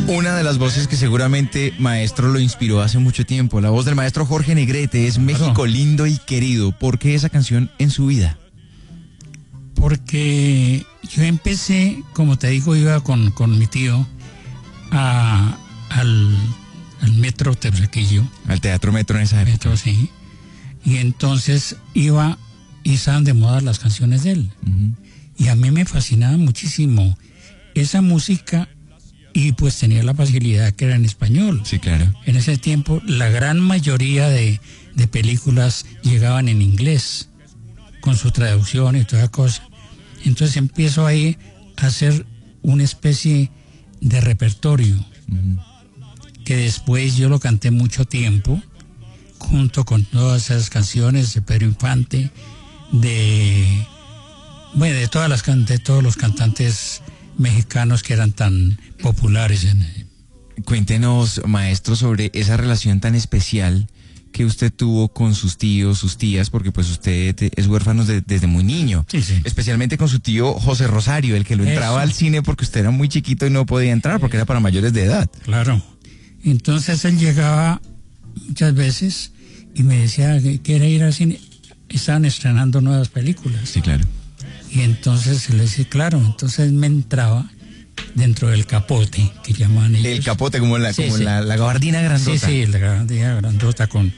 Una de las voces que seguramente maestro lo inspiró hace mucho tiempo, la voz del maestro Jorge Negrete, es México lindo y querido. ¿Por qué esa canción en su vida? Porque yo empecé, como te digo, iba con mi tío al Metro Teusaquillo. Al Teatro Metro en esa época. Metro, sí. Y entonces iba y estaban de moda las canciones de él. Uh-huh. Y a mí me fascinaba muchísimo esa música y pues tenía la facilidad que era en español. Sí, claro. En ese tiempo la gran mayoría de películas llegaban en inglés, con su traducción y toda cosa. Entonces empiezo ahí a hacer una especie de repertorio, uh-huh, que después yo lo canté mucho tiempo, junto con todas esas canciones de Pedro Infante, de todos los cantantes mexicanos que eran tan populares. Cuéntenos, maestro, sobre esa relación tan especial que usted tuvo con sus tíos, sus tías, porque pues usted es huérfano desde muy niño. Sí, sí. Especialmente con su tío José Rosario, el que lo entraba al cine porque usted era muy chiquito y no podía entrar porque era para mayores de edad. Claro. Entonces él llegaba muchas veces y me decía que quiere ir al cine. Estaban estrenando nuevas películas. Sí, claro. Y entonces le decía, claro, entonces me entraba dentro del capote, que llamaban ellos. El capote, como la gabardina grandota. Sí, la gabardina grandota con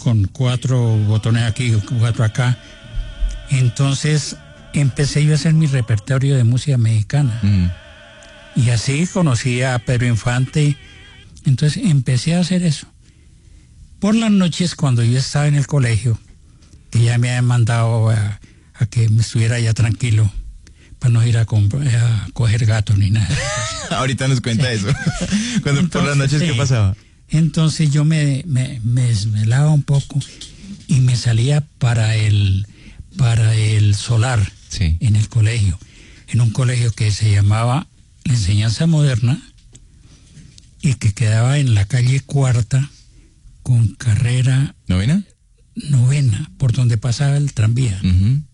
4 botones aquí, 4 acá. Entonces empecé yo a hacer mi repertorio de música mexicana. Mm. Y así conocí a Pedro Infante. Entonces empecé a hacer eso. Por las noches, cuando yo estaba en el colegio, que ya me habían mandado a que me estuviera ya tranquilo, para no ir a coger gatos ni nada. Ahorita nos cuenta eso. Entonces, por las noches, ¿qué pasaba? Entonces yo me desvelaba un poco y me salía para el solar, sí, en el colegio, en un colegio que se llamaba La Enseñanza Moderna y que quedaba en la calle Cuarta con carrera novena, por donde pasaba el tranvía. Uh-huh.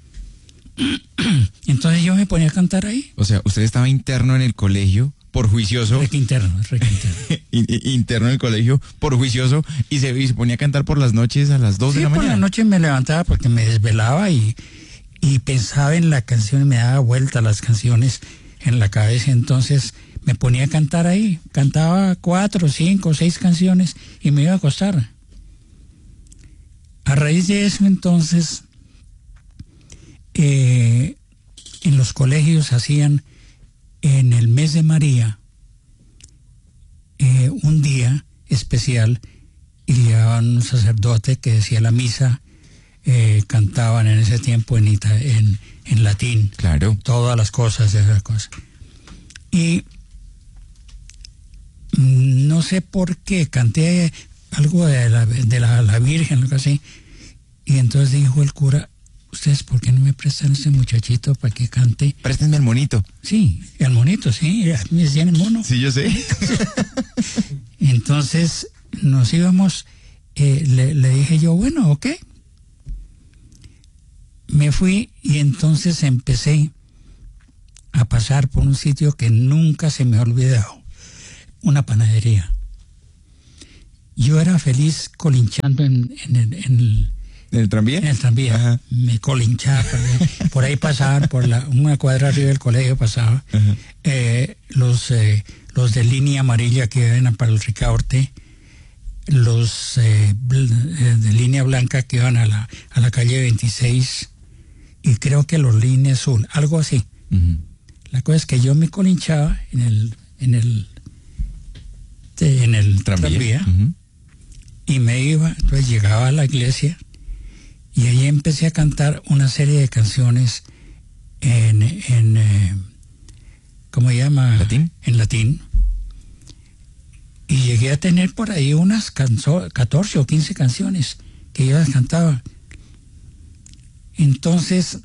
Entonces yo me ponía a cantar ahí. O sea, usted estaba interno en el colegio por juicioso. Interno. Interno en el colegio por juicioso y se ponía a cantar por las noches a las 2 de la mañana. Sí, por la noche me levantaba porque me desvelaba y pensaba en la canción y me daba vuelta las canciones en la cabeza. Entonces me ponía a cantar ahí. Cantaba 4, 5, 6 canciones y me iba a acostar. A raíz de eso, entonces, en los colegios hacían en el mes de María un día especial y llevaban un sacerdote que decía la misa, cantaban en ese tiempo en latín, claro, todas las cosas, esas cosas. Y no sé por qué canté algo de la Virgen, algo así, y entonces dijo el cura: ¿ustedes por qué no me prestan a ese muchachito para que cante? Préstenme al monito. Sí, el monito, sí, me decían el mono. Sí, yo sé. Entonces nos íbamos, le dije yo, bueno, ok. Me fui y entonces empecé a pasar por un sitio que nunca se me ha olvidado, una panadería. Yo era feliz colinchando en el tranvía. En el tranvía. Ajá. Me colinchaba. Por ahí pasaban, por una cuadra arriba del colegio pasaba los de línea amarilla que iban para el Ricaurte, los de línea blanca que iban a la calle 26 y creo que los línea azul, algo así. Uh-huh. La cosa es que yo me colinchaba en el tranvía, uh-huh, y me iba, entonces llegaba a la iglesia y ahí empecé a cantar una serie de canciones ¿cómo se llama? ¿Latín? En latín. Y llegué a tener por ahí unas 14 o 15 canciones que yo las cantaba. Entonces,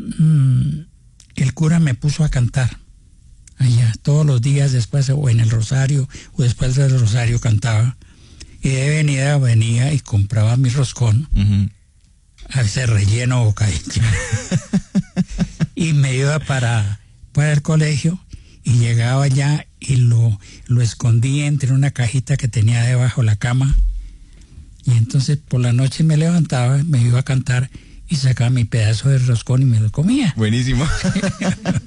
el cura me puso a cantar allá todos los días, después, o en el rosario, o después del rosario cantaba. Y de venía y compraba mi roscón, uh-huh, a veces relleno o bocadillo. Y me iba para el colegio y llegaba allá y lo escondí entre una cajita que tenía debajo de la cama. Y entonces por la noche me levantaba, me iba a cantar y sacaba mi pedazo de roscón y me lo comía. Buenísimo.